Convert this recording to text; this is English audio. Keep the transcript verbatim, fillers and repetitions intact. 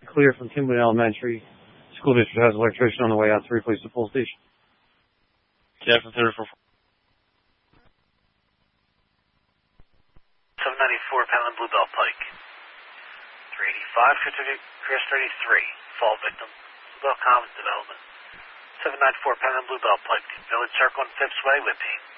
Clear from Kimberly Elementary. School district has an electrician on the way out to replace the pole station. Jackson thirty-four. seven ninety-four, Penland Bluebell Pike. three eighty-five, Chris thirty-three, fall victim, Bluebell Commons Development. seven ninety-four, Penland Bluebell Pike, Village Circle and Phipps Way, Whippy.